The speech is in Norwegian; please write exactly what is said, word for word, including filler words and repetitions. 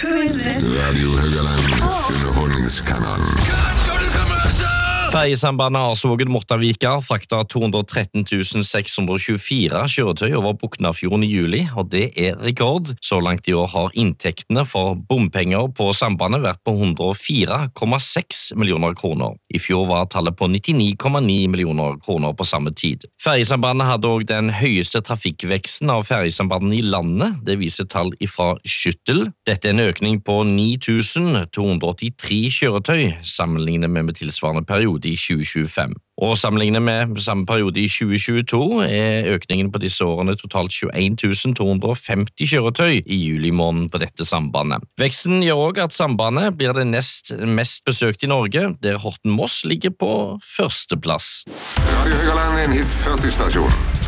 Who is this? Radio Högaland, underhållningskanalen. Ferjesambandet Arsvågen-Mortavika frakta to hundre og tretten tusen seks hundre og tjuefire kjøretøy over Boknafjorden i juli, og det er rekord. Så langt i år har inntektene for bompenger på sambandet vært på hundre og fire komma seks millioner kroner. I fjor var tallet på nittini komma ni millioner kroner på samme tid. Ferjesambandet hadde også den høyeste trafikkveksten av ferjesambandene i landet, det viser tall fra Skyttel. Dette er en økning på ni tusen to hundre og åttitre kjøretøy, sammenlignet med, med tilsvarende periode i tjue tjuefem. Og sammenlignet med samme periode i tjue tjueto er økningen på disse årene totalt tjueen tusen to hundre og femti kjøretøy i juli måned på dette sambandet. Veksten gjør også at sambandet blir det nest mest besøkt i Norge, der Horten-Moss ligger på førsteplass. Radio Högaland, en hit førti stasjon.